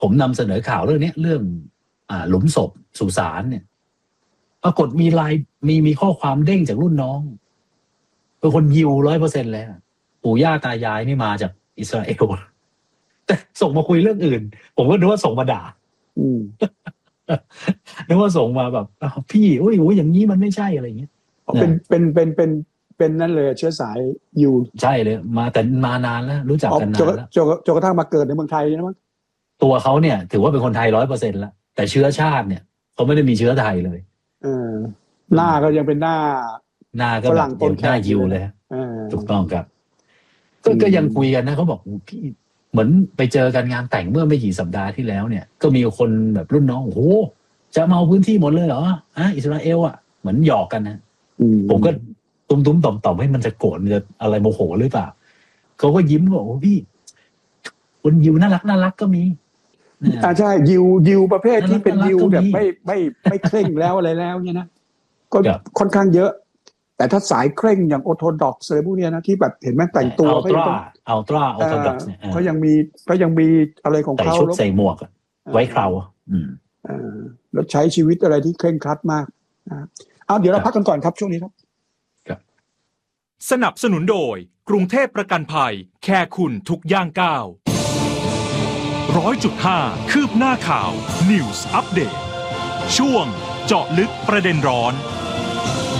ผมนำเสนอข่าวเรื่องนี้เรื่องหลุมศพสุสานเนี่ยปรากฏมีไลน์มีข้อความเด้งจากรุ่นน้องเป็นคนยิว100%แล้วปู่ย่าตายายนี่มาจากอิสราเอลแต่ส่งมาคุยเรื่องอื่นผมก็นึกว่าส่งมาด่านึกว่าส่งมาแบบพี่โอ้ยอย่างนี้มันไม่ใช่อะไรอย่างเงี้ยเป็นนั่นเลยเชื้อสายอยู่ใช่เลยมาแต่มานานแล้วรู้จักกันนานแล้วจนกระทั่งมาเกิดในเมืองไทยนะมั้งตัวเขาเนี่ยถือว่าเป็นคนไทย100%แล้วแต่เชื้อชาติเนี่ยเขาไม่ได้มีเชื้อไทยเลยหน้าก็ยังเป็นหน้าก็แบบเป็นหน้ายิวเลยถูกต้องครับก็ยังคุยกันนะเขาบอกพี่เหมือนไปเจอกันงานแต่งเมื่อไม่กี่สัปดาห์ที่แล้วเนี่ยก็มีคนแบบรุ่นน้องโอ้โหจะมาเอาพื้นที่หมดเลยเหรออิสราเอลเหมือนหยอกกันนะผมก็ตุ้มๆต่อมๆให้มันจะโกรธมันจะอะไรโมโหหรือเปล่าเขาก็ยิ้มบอกโอ้พี่คนยิวน่ารักก็มีใช่ยิวประเภทที่เป็นยิวแบบไม่เคร่งแล้วอะไรแล้วเนี่ยนะก็ค่อนข้างเยอะแต่ถ้าสายเคร่งอย่างออร์โธดอกซ์อะไรพวกนี้นะที่แบบเห็นไหมแต่งตัวอัลตร้าออร์โธดอกซ์เนี่ยเขายังมีอะไรของเขาใส่ชุดใส่หมวกไว้เคราแล้วใช้ชีวิตอะไรที่เคร่งครัดมากเอาเดี๋ยวเราพักกันก่อนครับช่วงนี้ครับสนับสนุนโดยกรุงเทพประกันภัยแค่คุณทุกย่างก้าว 100.5 คืบหน้าข่าว News Update ช่วงเจาะลึกประเด็นร้อน